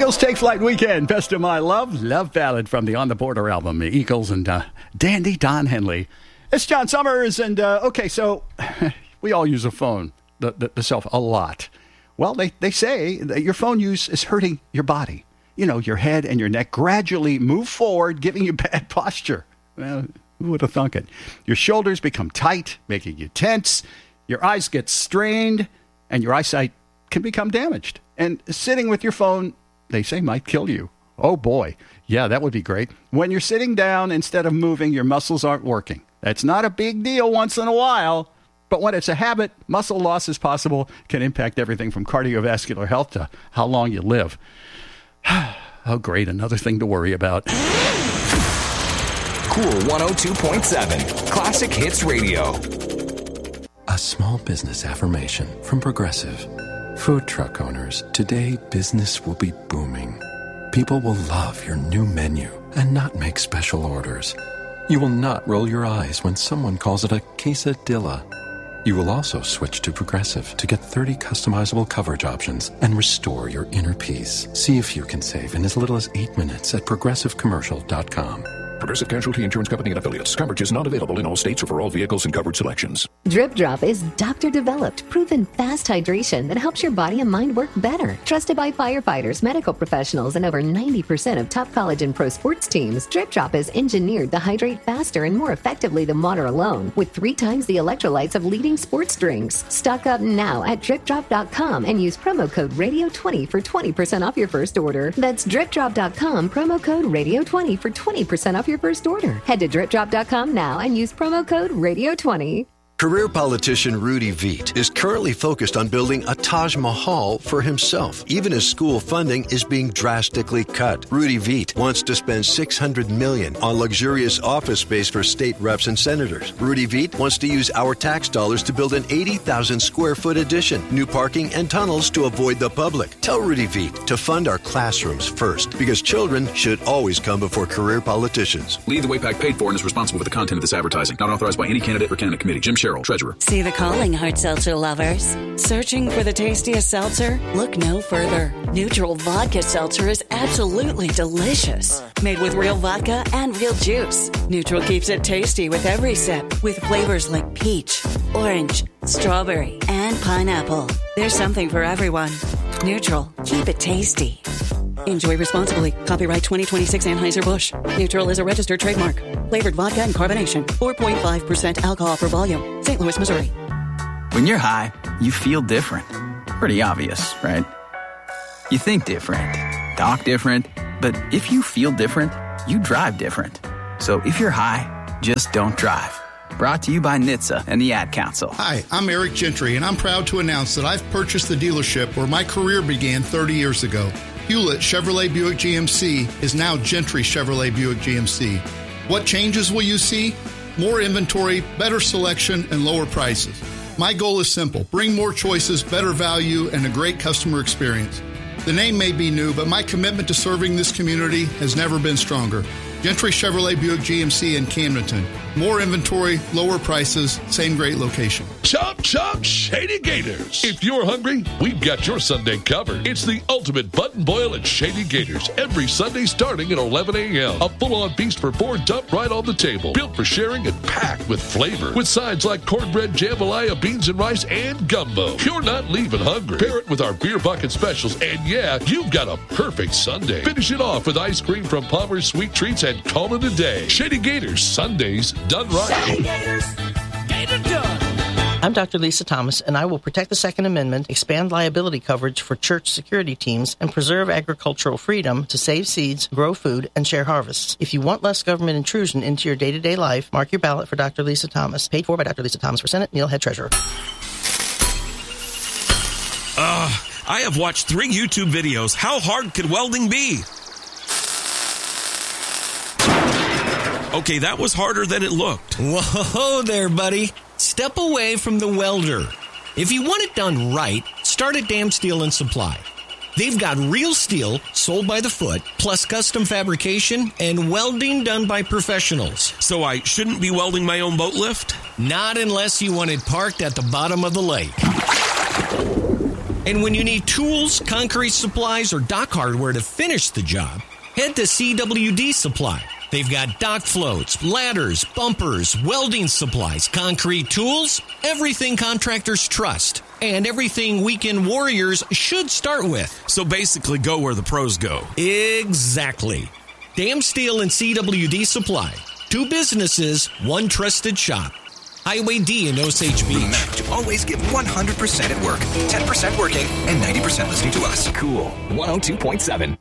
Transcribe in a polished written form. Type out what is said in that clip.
Eagles Take Flight Weekend, Best of My Love ballad from the On the Border album, the Eagles and Dandy Don Henley. It's John Summers, and okay, so we all use a phone, the cell phone, a lot. Well, they say that your phone use is hurting your body. You know, your head and your neck gradually move forward, giving you bad posture. Well, who would have thunk it? Your shoulders become tight, making you tense. Your eyes get strained, and your eyesight can become damaged. And sitting with your phone, they say, might kill you. Oh, boy. Yeah, that would be great. When you're sitting down, instead of moving, your muscles aren't working. That's not a big deal once in a while. But when it's a habit, muscle loss is possible, can impact everything from cardiovascular health to how long you live. Oh, great. Another thing to worry about. Cool 102.7 Classic Hits Radio. A small business affirmation from Progressive. Food truck owners, today business will be booming. People will love your new menu and not make special orders. You will not roll your eyes when someone calls it a quesadilla. You will also switch to Progressive to get 30 customizable coverage options and restore your inner peace. See if you can save in as little as 8 minutes at progressivecommercial.com. Progressive Casualty Insurance Company and Affiliates. Coverage is not available in all states or for all vehicles and covered selections. Drip Drop is doctor-developed, proven fast hydration that helps your body and mind work better. Trusted by firefighters, medical professionals, and over 90% of top college and pro sports teams, Drip Drop is engineered to hydrate faster and more effectively than water alone, with 3 times the electrolytes of leading sports drinks. Stock up now at DripDrop.com and use promo code Radio20 for 20% off your first order. That's DripDrop.com, promo code Radio20 for 20% off your first order. Head to DripDrop.com now and use promo code Radio20. Career politician Rudy Veit is currently focused on building a Taj Mahal for himself, even as school funding is being drastically cut. Rudy Veit wants to spend $600 million on luxurious office space for state reps and senators. Rudy Veit wants to use our tax dollars to build an 80,000 square foot addition, new parking and tunnels to avoid the public. Tell Rudy Veit to fund our classrooms first, because children should always come before career politicians. Lead the Way PAC paid for and is responsible for the content of this advertising. Not authorized by any candidate or candidate committee. Jim Sherrill, Treasurer. See the calling, hard seltzer lovers. Searching for the tastiest seltzer? Look no further. Neutral Vodka Seltzer is absolutely delicious. Made with real vodka and real juice. Neutral keeps it tasty with every sip, with flavors like peach, orange, strawberry, and pineapple. There's something for everyone. Neutral, keep it tasty. Enjoy responsibly. Copyright 2026 Anheuser-Busch. Neutral is a registered trademark. Flavored vodka and carbonation. 4.5% alcohol per volume. St. Louis, Missouri. When you're high, you feel different. Pretty obvious, right? You think different, talk different, but if you feel different, you drive different. So if you're high, just don't drive. Brought to you by NHTSA and the Ad Council. Hi, I'm Eric Gentry, and I'm proud to announce that I've purchased the dealership where my career began 30 years ago. Hewlett Chevrolet Buick GMC is now Gentry Chevrolet Buick GMC. What changes will you see? More inventory, better selection, and lower prices. My goal is simple. Bring more choices, better value, and a great customer experience. The name may be new, but my commitment to serving this community has never been stronger. Gentry Chevrolet Buick GMC in Camdenton. More inventory, lower prices, same great location. Chop, chop, Shady Gators. If you're hungry, we've got your Sunday covered. It's the ultimate button boil at Shady Gators. Every Sunday starting at 11 a.m. A full-on feast for 4 dumped right on the table. Built for sharing and packed with flavor. With sides like cornbread, jambalaya, beans and rice, and gumbo. You're not leaving hungry. Pair it with our beer bucket specials, and yeah, you've got a perfect Sunday. Finish it off with ice cream from Palmer's Sweet Treats and call it a day. Shady Gators, Sundays done right. Shady Gators, Gator done. I'm Dr. Lisa Thomas, and I will protect the Second Amendment, expand liability coverage for church security teams, and preserve agricultural freedom to save seeds, grow food, and share harvests. If you want less government intrusion into your day-to-day life, mark your ballot for Dr. Lisa Thomas. Paid for by Dr. Lisa Thomas for Senate. Neil, Head Treasurer. I have watched 3 YouTube videos. How hard could welding be? Okay, that was harder than it looked. Whoa there, buddy. Step away from the welder. If you want it done right, start at Dam Steel and Supply. They've got real steel sold by the foot, plus custom fabrication and welding done by professionals. So I shouldn't be welding my own boat lift? Not unless you want it parked at the bottom of the lake. And when you need tools, concrete supplies, or dock hardware to finish the job, head to CWD Supply. They've got dock floats, ladders, bumpers, welding supplies, concrete tools, everything contractors trust, and everything weekend warriors should start with. So basically go where the pros go. Exactly. Dam Steel and CWD Supply. 2 businesses, 1 trusted shop. Highway D in Osage Beach. Remember to always give 100% at work, 10% working, and 90% listening to us. Cool 102.7.